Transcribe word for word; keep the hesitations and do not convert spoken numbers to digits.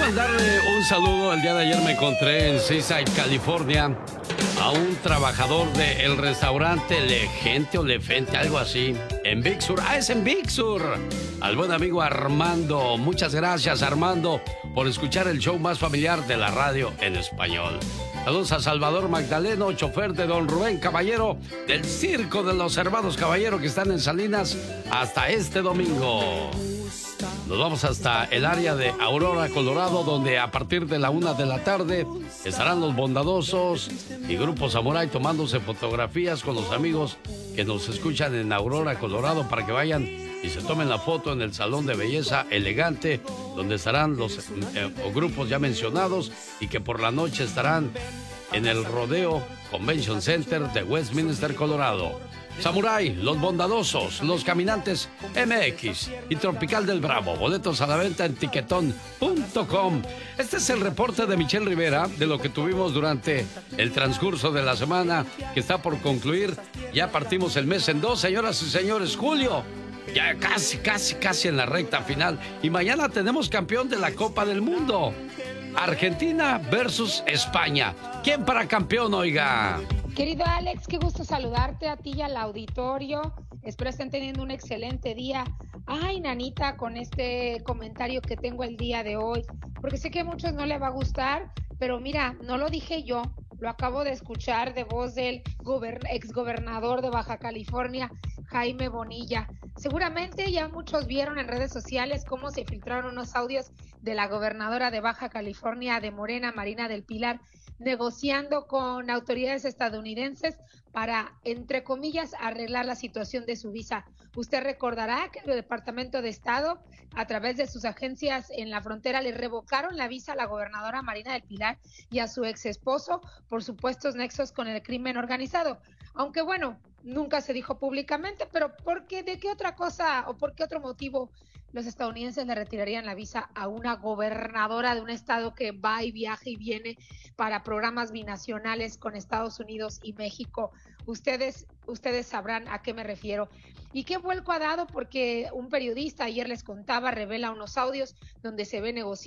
mandarle un saludo. El día de ayer me encontré en Seaside, California, a un trabajador del restaurante Legente o Lefente, algo así, en Big Sur. Ah, es en Big Sur. Al buen amigo Armando. Muchas gracias, Armando, por escuchar el show más familiar de la radio en español. Saludos a Salvador Magdaleno, chofer de don Rubén Caballero, del Circo de los Hermanos Caballero, que están en Salinas hasta este domingo. Nos vamos hasta el área de Aurora, Colorado, donde a partir de la una de la tarde estarán los Bondadosos y Grupo Samurai tomándose fotografías con los amigos que nos escuchan en Aurora, Colorado, para que vayan y se tomen la foto en el Salón de Belleza Elegante, donde estarán los eh, grupos ya mencionados y que por la noche estarán en el Rodeo Convention Center de Westminster, Colorado. Samurai, Los Bondadosos, Los Caminantes M X y Tropical del Bravo. Boletos a la venta en tiquetón punto com. Este es el reporte de Michelle Rivera de lo que tuvimos durante el transcurso de la semana que está por concluir. Ya partimos el mes en dos, señoras y señores. Julio, ya casi, casi, casi en la recta final. Y mañana tenemos campeón de la Copa del Mundo. Argentina versus España. ¿Quién para campeón, oiga? Querido Alex, qué gusto saludarte a ti y al auditorio. Espero estén teniendo un excelente día. Ay, nanita, con este comentario que tengo el día de hoy, porque sé que a muchos no les va a gustar, pero mira, no lo dije yo, lo acabo de escuchar de voz del gober- exgobernador de Baja California, Jaime Bonilla. Seguramente ya muchos vieron en redes sociales cómo se filtraron unos audios de la gobernadora de Baja California de Morena, Marina del Pilar, negociando con autoridades estadounidenses para, entre comillas, arreglar la situación de su visa. Usted recordará que el Departamento de Estado, a través de sus agencias en la frontera, le revocaron la visa a la gobernadora Marina del Pilar y a su ex esposo por supuestos nexos con el crimen organizado. Aunque bueno, nunca se dijo públicamente, pero ¿por qué? ¿De qué otra cosa o por qué otro motivo los estadounidenses le retirarían la visa a una gobernadora de un estado que va y viaja y viene para programas binacionales con Estados Unidos y México? Ustedes, ustedes sabrán a qué me refiero. ¿Y qué vuelco ha dado? Porque un periodista, ayer les contaba, revela unos audios donde se ve negociando